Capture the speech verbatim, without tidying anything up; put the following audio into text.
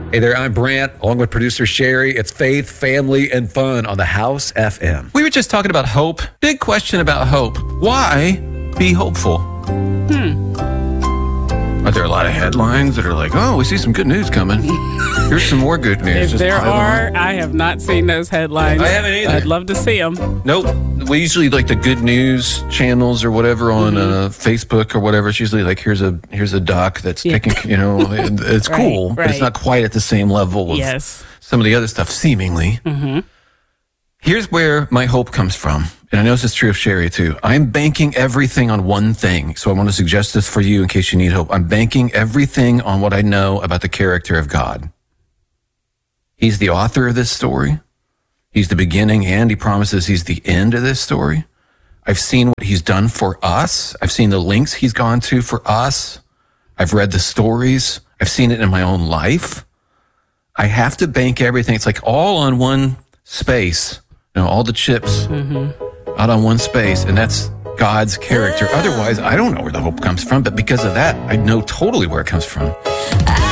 Hey there, I'm Brant, along with producer Sherry. It's faith, family, and fun on the House F M. We were just talking about hope. Big question about hope. Why be hopeful? Hmm. Are there a lot of headlines that are like, oh, we see some good news coming? Here's some more good news. If Just there pile are, on. I have not seen those headlines. I haven't either. I'd love to see them. Nope. We usually like the good news channels or whatever on Mm-hmm. uh, Facebook or whatever. It's usually like, here's a here's a doc that's Yeah. taking, you know, and it's Right, cool, but it's right. not quite at the same level of Yes. some of the other stuff, seemingly. Mm-hmm. Here's where my hope comes from. And I know this is true of Sherry too. I'm banking everything on one thing. So I want to suggest this for you in case you need hope. I'm banking everything on what I know about the character of God. He's the author of this story. He's the beginning, and he promises he's the end of this story. I've seen what he's done for us. I've seen the links he's gone to for us. I've read the stories. I've seen it in my own life. I have to bank everything. It's like all on one space. You know, all the chips out on one space, and that's God's character. Otherwise, I don't know where the hope comes from, but because of that, I know totally where it comes from.